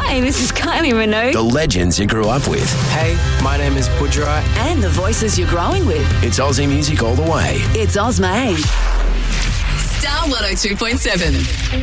Hi, this is Kylie Minogue. The legends you grew up with. Hey, my name is Budrai. And the voices you're growing with. It's Aussie music all the way. It's Ozma. Star 102.7.